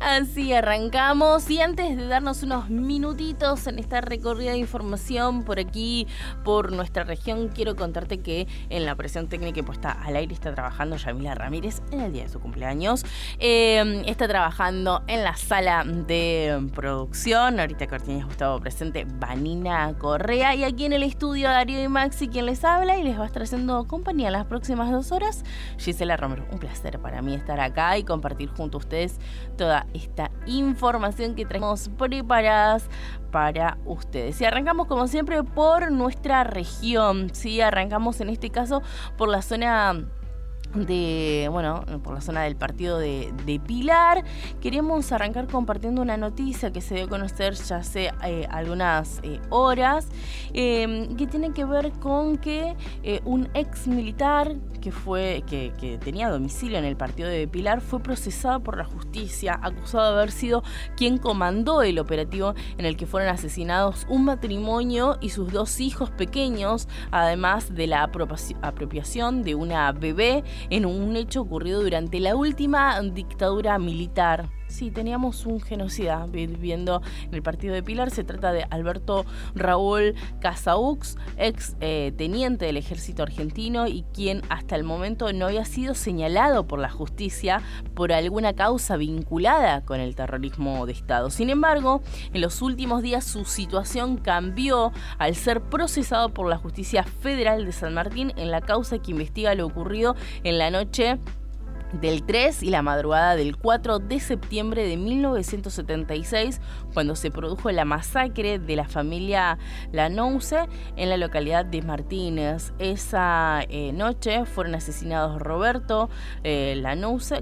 Así arrancamos y antes de darnos unos minutitos en esta recorrida de información por aquí, por nuestra región, quiero contarte que en la operación técnica y puesta al aire está trabajando Yamila Ramírez en el día de su cumpleaños. Está trabajando en la sala de producción, ahorita Cortines Gustavo presente, Vanina Correa, y aquí en el estudio Darío y Maxi quien les habla y les va a estar haciendo compañía las próximas 2 horas, Gisela Romero. Un placer para mí estar acá y compartir junto a ustedes toda esta información que traemos preparadas para ustedes. Y arrancamos como siempre por nuestra región, ¿sí? Arrancamos en este caso por la zona por la zona del partido de Pilar. Queremos arrancar compartiendo una noticia que se dio a conocer ya hace algunas horas, que tiene que ver con que un ex militar que tenía domicilio en el partido de Pilar fue procesado por la justicia, acusado de haber sido quien comandó el operativo en el que fueron asesinados un matrimonio y sus 2 hijos pequeños, además de la apropiación de una bebé en un hecho ocurrido durante la última dictadura militar. Sí, teníamos un genocida viviendo en el partido de Pilar. Se trata de Alberto Raúl Casaux, ex teniente del ejército argentino y quien hasta el momento no había sido señalado por la justicia por alguna causa vinculada con el terrorismo de Estado. Sin embargo, en los últimos días su situación cambió al ser procesado por la Justicia Federal de San Martín en la causa que investiga lo ocurrido en la noche del 3 y la madrugada del 4 de septiembre de 1976, cuando se produjo la masacre de la familia Lanouse en la localidad de Martínez. Esa noche fueron asesinados Roberto Lanusco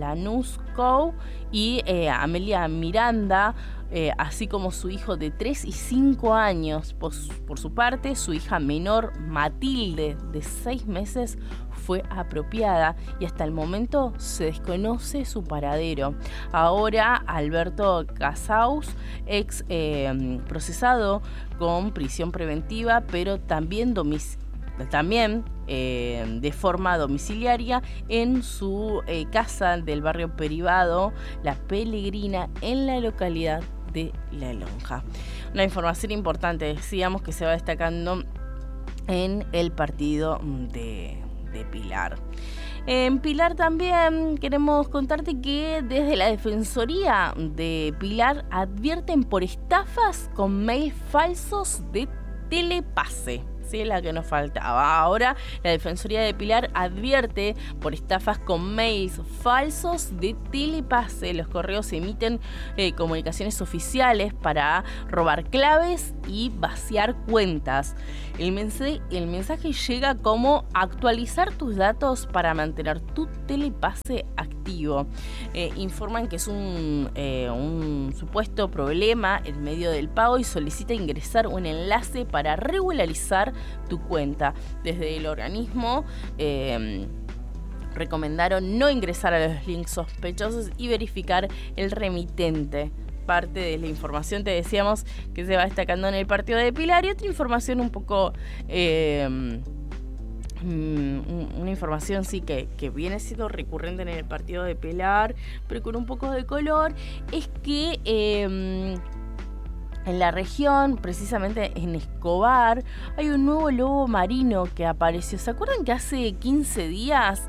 y Amelia Miranda, así como su hijo de 3 y 5 años. Por su parte, su hija menor, Matilde, de 6 meses, fue apropiada y hasta el momento se desconoce su paradero. Ahora, Alberto Casaux, ex procesado con prisión preventiva, pero también de forma domiciliaria en su casa del barrio privado La Pelegrina, en la localidad de La Lonja. Una información importante, decíamos, que se va destacando en el partido de Pilar. En Pilar también queremos contarte que desde la Defensoría de Pilar advierten por estafas con mails falsos de Telepase. Sí, la que nos faltaba. Ahora la Defensoría de Pilar advierte por estafas con mails falsos de Telepase. Los correos emiten comunicaciones oficiales para robar claves y vaciar cuentas. El mensaje llega como: actualizar tus datos para mantener tu Telepase activo. Informan que es un supuesto problema en medio del pago y solicita ingresar un enlace para regularizar tu cuenta. Desde el organismo recomendaron no ingresar a los links sospechosos y verificar el remitente. Parte de la información, te decíamos, que se va destacando en el partido de Pilar, y otra información un poco una información sí que viene siendo recurrente en el partido de Pilar, pero con un poco de color, es que en la región, precisamente en Escobar, hay un nuevo lobo marino que apareció. ¿Se acuerdan que hace 15 días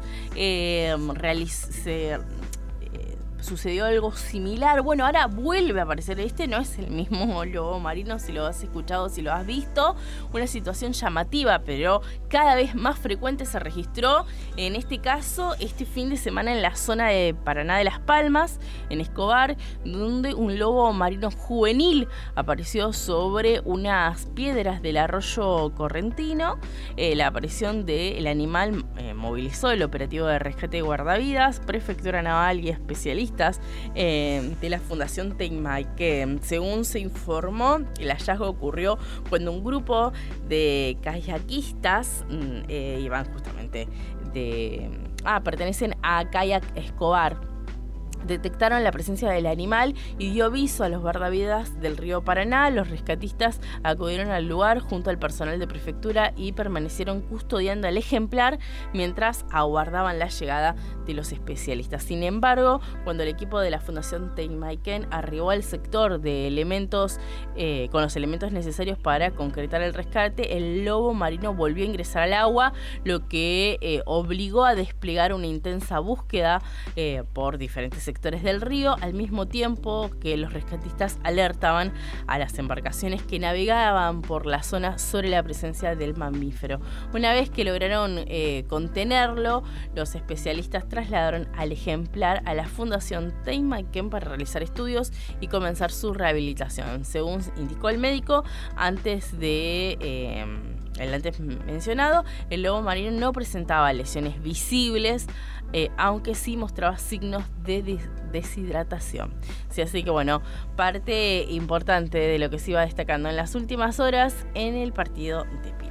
sucedió algo similar? Bueno, ahora vuelve a aparecer. Este no es el mismo lobo marino, si lo has escuchado, si lo has visto. Una situación llamativa, pero cada vez más frecuente se registró, en este caso, este fin de semana en la zona de Paraná de Las Palmas, en Escobar, donde un lobo marino juvenil apareció sobre unas piedras del arroyo correntino. La aparición del animal movilizó el operativo de rescate de guardavidas, prefectura naval y especialistas de la Fundación Teimai, que según se informó, el hallazgo ocurrió cuando un grupo de kayakistas iban justamente pertenecen a Kayak Escobar. detectaron la presencia del animal y dio aviso a los guardavidas del río Paraná. Los rescatistas acudieron al lugar junto al personal de prefectura y permanecieron custodiando el ejemplar mientras aguardaban la llegada de los especialistas. Sin embargo, cuando el equipo de la Fundación Teimaiken arribó al sector de elementos con los elementos necesarios para concretar el rescate, el lobo marino volvió a ingresar al agua, lo que obligó a desplegar una intensa búsqueda por diferentes sectores del río, al mismo tiempo que los rescatistas alertaban a las embarcaciones que navegaban por la zona sobre la presencia del mamífero. Una vez que lograron contenerlo, los especialistas trasladaron al ejemplar a la Fundación Teimaiken para realizar estudios y comenzar su rehabilitación. Según indicó el médico, el antes mencionado, el lobo marino no presentaba lesiones visibles, aunque sí mostraba signos de deshidratación. Sí, así que bueno, parte importante de lo que se iba destacando en las últimas horas en el partido de pie.